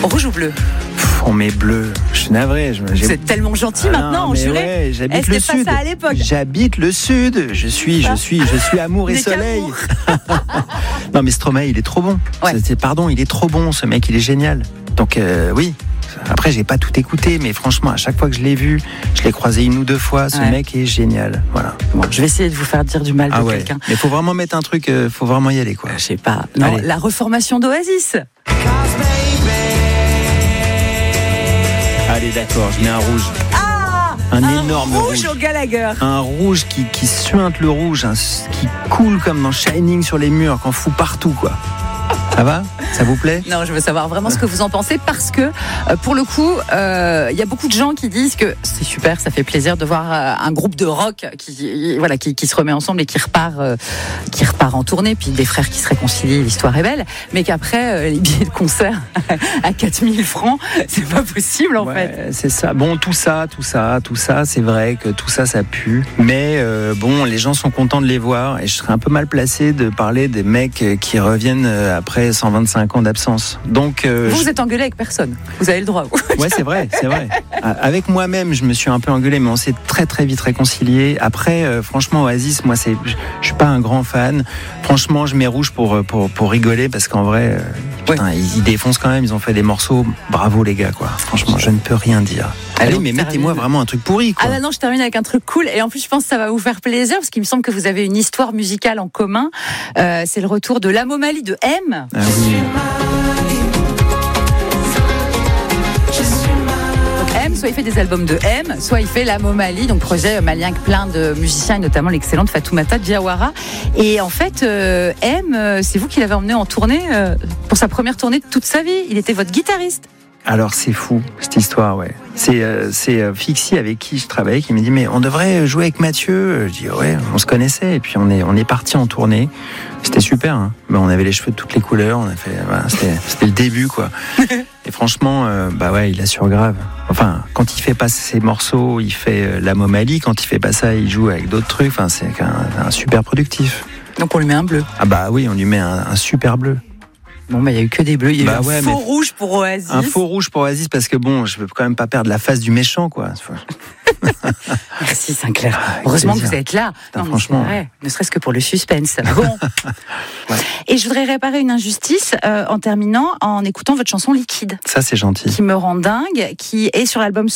Rouge ou bleu? On met bleu. Je suis navré. Vous êtes tellement gentil maintenant, on jurait. Ouais, j'habite le sud. Pas ça à l'époque. J'habite le sud. Je suis amour et soleil. Non, mais Stromae, il est trop bon. Ouais. Pardon, il est trop bon, ce mec, il est génial. Donc oui. Après, j'ai pas tout écouté, mais franchement, à chaque fois que je l'ai vu, je l'ai croisé 1 ou 2 fois. Ce mec est génial. Voilà. Bon, je vais essayer de vous faire dire du mal de quelqu'un. Mais faut vraiment mettre un truc, faut vraiment y aller, quoi. Je sais pas. Non, la reformation d'Oasis. Allez, d'accord, je mets un rouge. Un énorme rouge au Gallagher. Un rouge qui suinte le rouge, qui coule comme dans Shining sur les murs, qu'on fout partout, quoi. Ça va ? Ça vous plaît ? Non, je veux savoir vraiment ce que vous en pensez parce que, pour le coup, il y a beaucoup de gens qui disent que c'est super, ça fait plaisir de voir un groupe de rock qui se remet ensemble et qui repart en tournée, puis des frères qui se réconcilient, l'histoire est belle, mais qu'après, les billets de concert à 4000 francs, c'est pas possible en fait. C'est ça. Bon, tout ça, c'est vrai que tout ça, ça pue, mais bon, les gens sont contents de les voir et je serais un peu mal placé de parler des mecs qui reviennent après 125 ans d'absence. Donc, vous êtes engueulé avec personne. Vous avez le droit. Ouais, c'est vrai. Avec moi-même, je me suis un peu engueulé, mais on s'est très très vite réconcilié. Après, franchement, Oasis, moi, je suis pas un grand fan. Franchement, je mets rouge pour rigoler parce qu'en vrai, putain, ils défoncent quand même. Ils ont fait des morceaux. Bravo les gars, quoi. Franchement, je ne peux rien dire. Allez, mais mettez-moi vraiment un truc pourri, quoi. Ah non, je termine avec un truc cool. Et en plus, je pense que ça va vous faire plaisir parce qu'il me semble que vous avez une histoire musicale en commun. C'est le retour de l'Amomalie de M. Ah oui. Donc M, soit il fait des albums de M, soit il fait l'Amomalie, donc projet malien avec plein de musiciens et notamment l'excellente Fatoumata Diawara. Et en fait, M, c'est vous qui l'avez emmené en tournée pour sa première tournée de toute sa vie. Il était votre guitariste. Alors c'est fou cette histoire, ouais. C'est Fixie avec qui je travaillais qui m'a dit mais on devrait jouer avec Mathieu. Je dis ouais, on se connaissait et puis on est parti en tournée. C'était super, hein. Ben, on avait les cheveux de toutes les couleurs, on a fait, voilà, c'était le début quoi. Et franchement, bah ouais, il assure grave. Enfin, quand il fait pas ses morceaux, il fait l'Amomalie. Quand il fait pas ça, il joue avec d'autres trucs. Enfin, c'est un super productif. Donc on lui met un bleu. Ah bah oui, on lui met un super bleu. Bon, il y a eu que des bleus. Il y a eu un faux rouge pour Oasis. Un faux rouge pour Oasis parce que bon, je veux quand même pas perdre la face du méchant, quoi. Merci Sinclair. Heureusement que vous êtes là. Non, franchement, vrai, ne serait-ce que pour le suspense. Bon. Ouais. Et je voudrais réparer une injustice en terminant en écoutant votre chanson Liquide. Ça, c'est gentil. Qui me rend dingue, qui est sur l'album